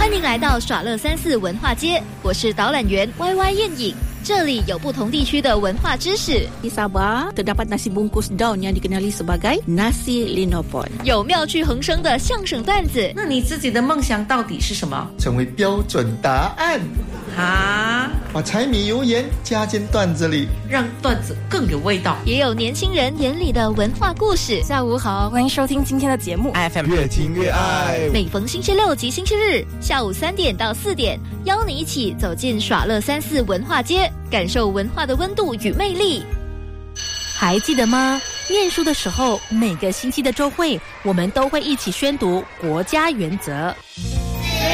欢迎来到耍乐34文化街，我是导览员 YY 燕颖。这里有不同地区的文化知识。 Di Sabah terdapat nasi bungkus daun yang dikenali sebagai nasi linopon。 有妙趣横生的相声段子。 那你自己的梦想到底是什么？ 成为标准答案。 啊， 把柴米油盐加进段子里， 让段子更有味道。 也有年轻人眼里的文化故事。 下午好，欢迎收听今天的节目 FM 越听越爱。 每逢星期六及星期日下午3点到4点，邀你一起走进耍乐34文化街，感受文化的温度与魅力。 还记得吗？念书的时候，每个星期的周会，我们都会一起宣读国家原则。